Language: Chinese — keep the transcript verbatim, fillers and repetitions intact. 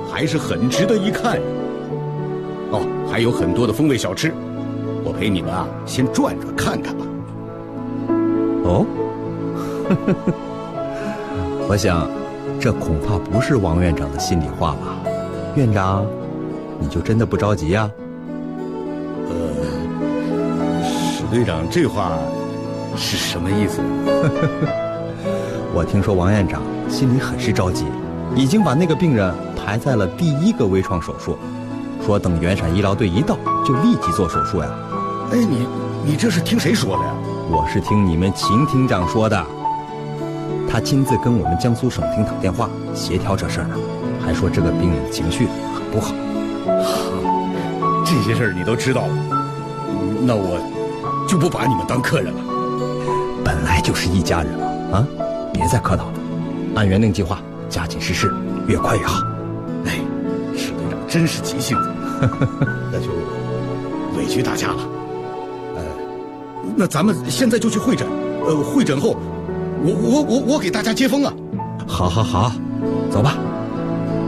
还是很值得一看。哦，还有很多的风味小吃，我陪你们啊，先转转看看吧。 哦，我想，这恐怕不是王院长的心里话吧？院长，你就真的不着急呀？ 呃，史队长这话是什么意思？ 我听说王院长心里很是着急，已经把那个病人排在了第一个微创手术，说等元陕医疗队一到就立即做手术呀。 哎，你你这是听谁说的呀？ 我是听你们秦厅长说的，他亲自跟我们江苏省厅打电话协调这事儿呢，还说这个病人的情绪很不好。 这些事儿你都知道了，那我就不把你们当客人了。 本来就是一家人嘛，啊，别再客套了，按原定计划加紧实施，越快越好。 哎，史队长真是急性子，那就委屈大家了。呃，那咱们现在就去会诊，呃，会诊后，我我我我给大家接风啊。 好好好，走吧。